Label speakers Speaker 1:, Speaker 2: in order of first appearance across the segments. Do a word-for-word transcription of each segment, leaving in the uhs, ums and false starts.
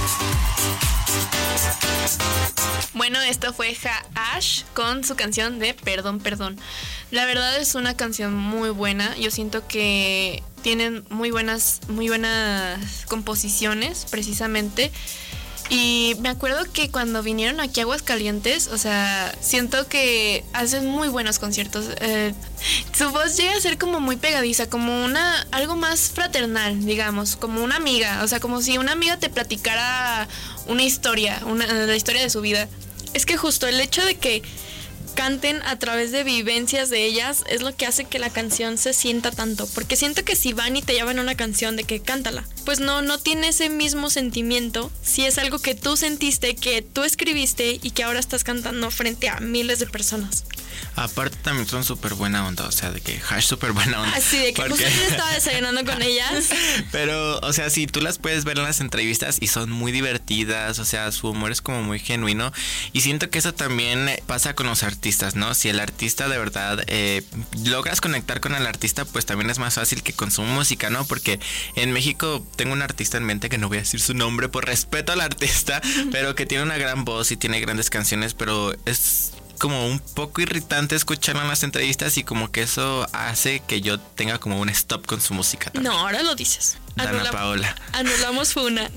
Speaker 1: Bueno, esto fue Ash con su canción de Perdón, Perdón. La verdad es una canción muy buena. Yo siento que tienen muy buenas, muy buenas composiciones, precisamente. Y me acuerdo que cuando vinieron aquí a Aguascalientes, o sea, siento que hacen muy buenos conciertos. Eh, su voz llega a ser como muy pegadiza, como una, algo más fraternal, digamos, como una amiga. O sea, como si una amiga te platicara una historia, una, la historia de su vida.
Speaker 2: Es que justo el hecho de que canten a través de vivencias de ellas es lo que hace que la canción se sienta tanto, porque siento que si van y te llaman una canción de que cántala, pues no, no tiene ese mismo sentimiento si es algo que tú sentiste, que tú escribiste y que ahora estás cantando frente a miles de personas.
Speaker 3: Aparte también son súper buena onda, o sea, de que Hash súper buena onda.
Speaker 2: Así de que
Speaker 3: porque...
Speaker 2: justo yo estaba desayunando con ellas.
Speaker 3: Pero, o sea, sí, tú las puedes ver en las entrevistas y son muy divertidas, o sea, su humor es como muy genuino. Y siento que eso también pasa con los artistas, ¿no? Si el artista de verdad eh, logras conectar con el artista, pues también es más fácil que con su música, ¿no? Porque en México tengo un artista en mente, que no voy a decir su nombre por respeto al artista, pero que tiene una gran voz y tiene grandes canciones, pero es como un poco irritante escucharlo en las entrevistas y como que eso hace que yo tenga como un stop con su música también.
Speaker 2: No, ahora lo dices.
Speaker 3: Dana
Speaker 2: Anula-
Speaker 3: Paola.
Speaker 2: Anulamos Funa.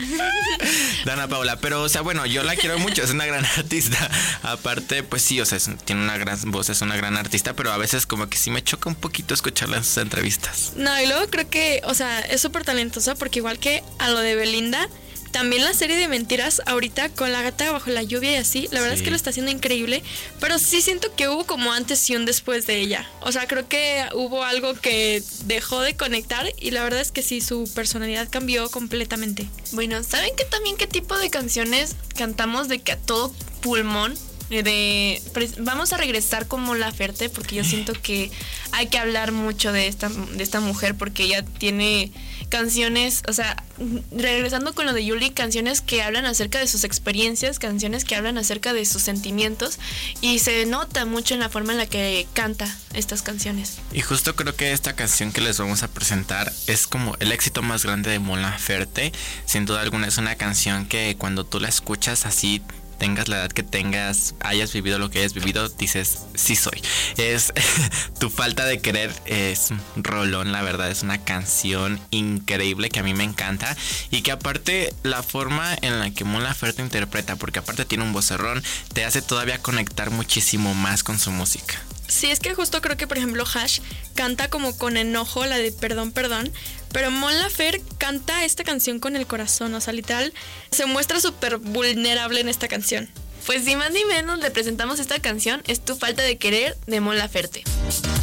Speaker 3: Dana Paola, pero o sea, bueno, yo la quiero mucho, es una gran artista. Aparte, pues sí, o sea, es, tiene una gran voz, es una gran artista, pero a veces como que sí me choca un poquito escucharla en sus entrevistas.
Speaker 2: No, y luego creo que, o sea, es súper talentosa porque igual que a lo de Belinda, también la serie de Mentiras ahorita con La Gata Bajo la Lluvia y así, la verdad
Speaker 3: Sí.
Speaker 2: es que lo está haciendo increíble, pero sí siento que hubo como antes y un después de ella. O sea, creo que hubo algo que dejó de conectar y la verdad es que sí, su personalidad cambió completamente.
Speaker 1: Bueno, ¿saben qué también qué tipo de canciones cantamos de que a todo pulmón? De, vamos a regresar con Mon Laferte, porque yo siento que hay que hablar mucho de esta, de esta mujer, porque ella tiene canciones, o sea, regresando con lo de Yuli, canciones que hablan acerca de sus experiencias, canciones que hablan acerca de sus sentimientos, y se nota mucho en la forma en la que canta estas canciones.
Speaker 3: Y justo creo que esta canción que les vamos a presentar es como el éxito más grande de Mon Laferte. Sin duda alguna es una canción que cuando tú la escuchas así, tengas la edad que tengas, hayas vivido lo que hayas vivido, dices, sí soy. Es Tu Falta de Querer, es un rolón, la verdad, es una canción increíble que a mí me encanta y que aparte la forma en la que Mon Laferte interpreta, porque aparte tiene un vocerrón, te hace todavía conectar muchísimo más con su música.
Speaker 2: Sí, es que justo creo que, por ejemplo, Hash canta como con enojo la de Perdón, Perdón, pero Mon Laferte canta esta canción con el corazón, o sea, literal, se muestra súper vulnerable en esta canción.
Speaker 1: Pues ni más ni menos le presentamos esta canción, es Tu Falta de Querer de Mon Laferte.